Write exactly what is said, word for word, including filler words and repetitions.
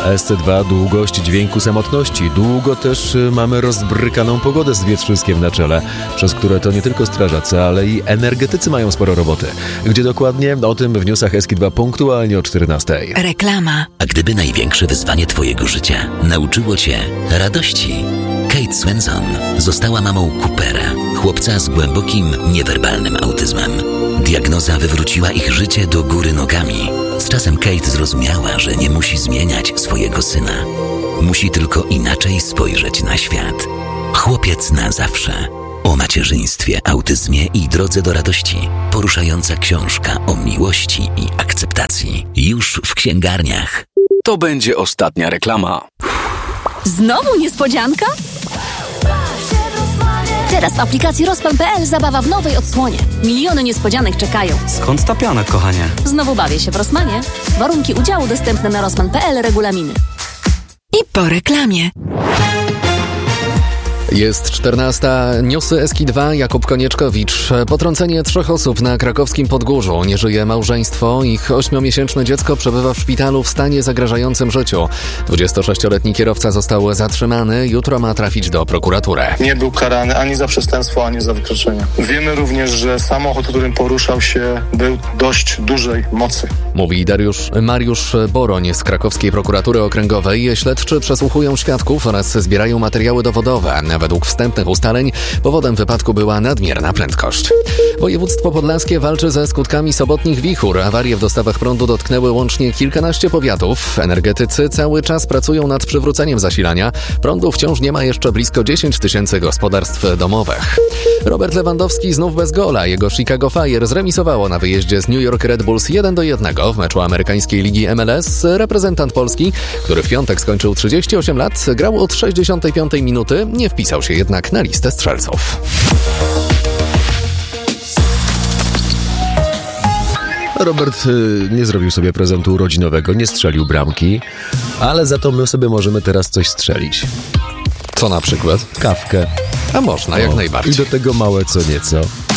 S C dwa długość dźwięku samotności. Długo też mamy rozbrykaną pogodę z wietrzyskiem na czele, przez które to nie tylko strażacy, ale i energetycy mają sporo roboty. Gdzie dokładnie? O tym w newsach S K dwa punktualnie o czternastej. Reklama. A gdyby największe wyzwanie twojego życia nauczyło cię radości? Kate Swenson została mamą Coopera, chłopca z głębokim, niewerbalnym autyzmem. Diagnoza wywróciła ich życie do góry nogami. Z czasem Kate zrozumiała, że nie musi zmieniać swojego syna. Musi tylko inaczej spojrzeć na świat. Chłopiec na zawsze. O macierzyństwie, autyzmie i drodze do radości. Poruszająca książka o miłości i akceptacji. Już w księgarniach. To będzie ostatnia reklama. Znowu niespodzianka? Teraz w aplikacji Rozpan kropka pe el zabawa w nowej odsłonie. Miliony niespodzianek czekają. Skąd ta piana, kochanie? Znowu bawię się w Rossmanie. Warunki udziału dostępne na rozpan kropka pe el, regulaminy. I po reklamie. Jest czternasta. Newsy S K dwa. Jakub Konieczkowicz. Potrącenie trzech osób na krakowskim Podgórzu. Nie żyje małżeństwo. Ich ośmiomiesięczne dziecko przebywa w szpitalu w stanie zagrażającym życiu. dwudziestosześcioletni kierowca został zatrzymany. Jutro ma trafić do prokuratury. Nie był karany ani za przestępstwo, ani za wykroczenie. Wiemy również, że samochód, którym poruszał się, był dość dużej mocy. Mówi Dariusz Mariusz Boroń z krakowskiej prokuratury okręgowej. Śledczy przesłuchują świadków oraz zbierają materiały dowodowe. Według wstępnych ustaleń powodem wypadku była nadmierna prędkość. Województwo podlaskie walczy ze skutkami sobotnich wichur. Awarie w dostawach prądu dotknęły łącznie kilkanaście powiatów. Energetycy cały czas pracują nad przywróceniem zasilania. Prądu wciąż nie ma jeszcze blisko dziesięć tysięcy gospodarstw domowych. Robert Lewandowski znów bez gola. Jego Chicago Fire zremisowało na wyjeździe z New York Red Bulls jeden do jednego w meczu amerykańskiej ligi M L S. Reprezentant Polski, który w piątek skończył trzydzieści osiem lat, grał od sześćdziesiątej piątej minuty, nie wpisał się jednak na listę strzelców. Robert y, nie zrobił sobie prezentu urodzinowego, nie strzelił bramki, ale za to my sobie możemy teraz coś strzelić. Co na przykład? Kawkę. A można, o, jak najbardziej. I do tego małe co nieco.